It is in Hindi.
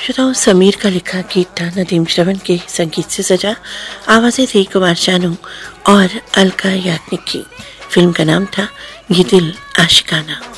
श्रोताओं, समीर का लिखा गीत था, नदीम श्रवण के संगीत से सजा। आवाजें थी कुमार शानू और अलका याग्निक की। फिल्म का नाम था ये दिल आशिकाना।